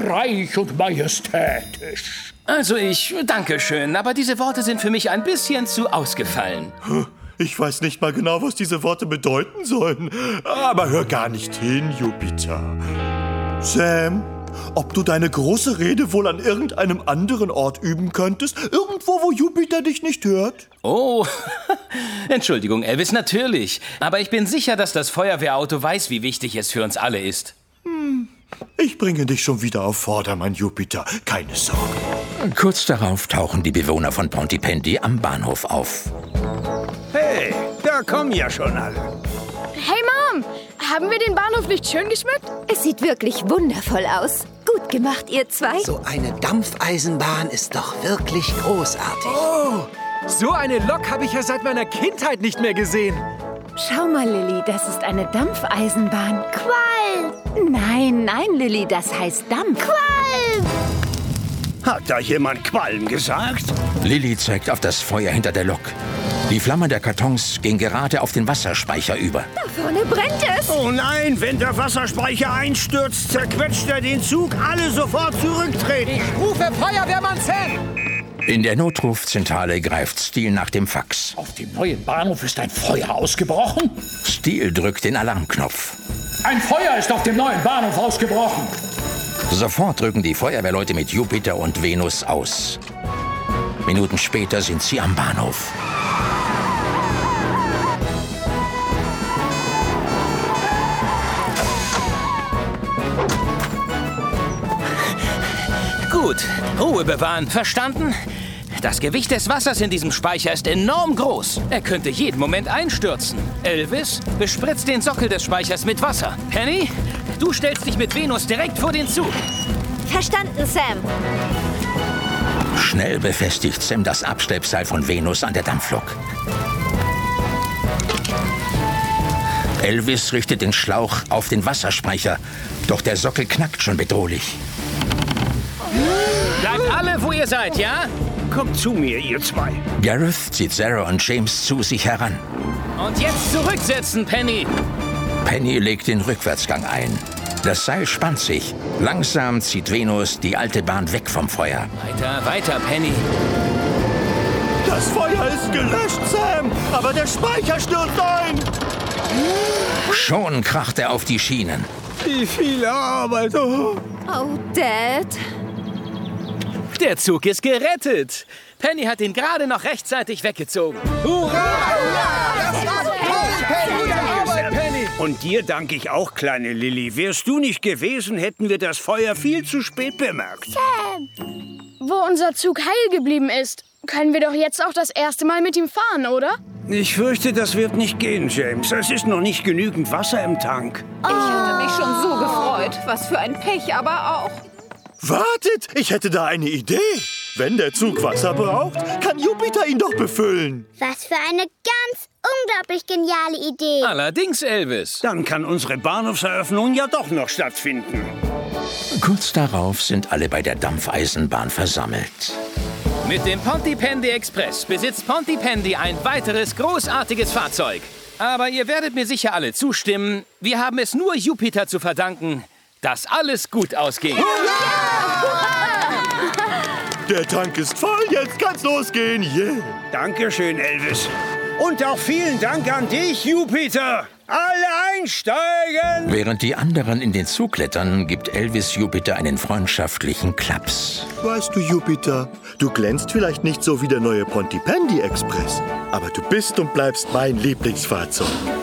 reich und majestätisch. Also danke schön, aber diese Worte sind für mich ein bisschen zu ausgefallen. Ich weiß nicht mal genau, was diese Worte bedeuten sollen. Aber hör gar nicht hin, Jupiter. Sam, ob du deine große Rede wohl an irgendeinem anderen Ort üben könntest? Irgendwo, wo Jupiter dich nicht hört? Oh, Entschuldigung, Elvis, natürlich. Aber ich bin sicher, dass das Feuerwehrauto weiß, wie wichtig es für uns alle ist. Ich bringe dich schon wieder auf Vordermann, Jupiter. Keine Sorge. Kurz darauf tauchen die Bewohner von Pontypandy am Bahnhof auf. Hey, da kommen ja schon alle. Hey Mom, haben wir den Bahnhof nicht schön geschmückt? Es sieht wirklich wundervoll aus. Gut gemacht, ihr zwei. So eine Dampfeisenbahn ist doch wirklich großartig. Oh, so eine Lok habe ich ja seit meiner Kindheit nicht mehr gesehen. Schau mal, Lilly, das ist eine Dampfeisenbahn. Qualm! Nein, Lilly, das heißt Dampf. Qualm! Hat da jemand Qualm gesagt? Lilly zeigt auf das Feuer hinter der Lok. Die Flammen der Kartons gehen gerade auf den Wasserspeicher über. Da vorne brennt es. Oh nein, wenn der Wasserspeicher einstürzt, zerquetscht er den Zug. Alle sofort zurücktreten. Ich rufe Feuerwehrmann Sam. In der Notrufzentrale greift Steele nach dem Fax. Auf dem neuen Bahnhof ist ein Feuer ausgebrochen. Steele drückt den Alarmknopf. Ein Feuer ist auf dem neuen Bahnhof ausgebrochen. Sofort drücken die Feuerwehrleute mit Jupiter und Venus aus. Minuten später sind sie am Bahnhof. Gut, Ruhe bewahren, verstanden? Das Gewicht des Wassers in diesem Speicher ist enorm groß. Er könnte jeden Moment einstürzen. Elvis, bespritzt den Sockel des Speichers mit Wasser. Penny, du stellst dich mit Venus direkt vor den Zug. Verstanden, Sam. Schnell befestigt Sam das Abschleppseil von Venus an der Dampflok. Elvis richtet den Schlauch auf den Wasserspeicher, doch der Sockel knackt schon bedrohlich. Bleibt alle, wo ihr seid, ja? Kommt zu mir, ihr zwei. Gareth zieht Sarah und James zu sich heran. Und jetzt zurücksetzen, Penny. Penny legt den Rückwärtsgang ein. Das Seil spannt sich. Langsam zieht Venus die alte Bahn weg vom Feuer. Weiter, weiter, Penny. Das Feuer ist gelöscht, Sam. Aber der Speicher stürzt ein. Schon kracht er auf die Schienen. Wie viel Arbeit. Oh. Oh, Dad. Der Zug ist gerettet. Penny hat ihn gerade noch rechtzeitig weggezogen. Hurra! Das war Gute Arbeit, Penny. Und dir danke ich auch, kleine Lilly. Wärst du nicht gewesen, hätten wir das Feuer viel zu spät bemerkt. Sam! Wo unser Zug heil geblieben ist, können wir doch jetzt auch das erste Mal mit ihm fahren, oder? Ich fürchte, das wird nicht gehen, James. Es ist noch nicht genügend Wasser im Tank. Ich hatte mich schon so gefreut. Was für ein Pech, aber auch. Wartet, ich hätte da eine Idee. Wenn der Zug Wasser braucht, kann Jupiter ihn doch befüllen. Was für eine ganz unglaublich geniale Idee. Allerdings, Elvis. Dann kann unsere Bahnhofseröffnung ja doch noch stattfinden. Kurz darauf sind alle bei der Dampfeisenbahn versammelt. Mit dem Pontypandy Express besitzt Pontypandy ein weiteres großartiges Fahrzeug. Aber ihr werdet mir sicher alle zustimmen, wir haben es nur Jupiter zu verdanken, dass alles gut ausging. Der Tank ist voll, jetzt kann's losgehen. Yeah. Dankeschön, Elvis. Und auch vielen Dank an dich, Jupiter. Alle einsteigen! Während die anderen in den Zug klettern, gibt Elvis Jupiter einen freundschaftlichen Klaps. Weißt du, Jupiter, du glänzt vielleicht nicht so wie der neue Pontypandy Express, aber du bist und bleibst mein Lieblingsfahrzeug.